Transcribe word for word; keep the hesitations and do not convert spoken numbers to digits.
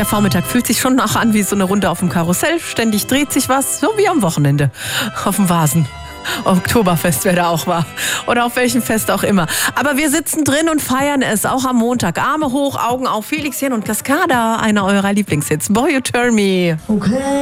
Der Vormittag fühlt sich schon nach an wie so eine Runde auf dem Karussell. Ständig dreht sich was, so wie am Wochenende auf dem Vasen. Oktoberfest, wer da auch war. Oder auf welchem Fest auch immer. Aber wir sitzen drin und feiern es, auch am Montag. Arme hoch, Augen auf. Felix Jähn und Cascada, einer eurer Lieblingshits. Boy, You Turn Me. Okay.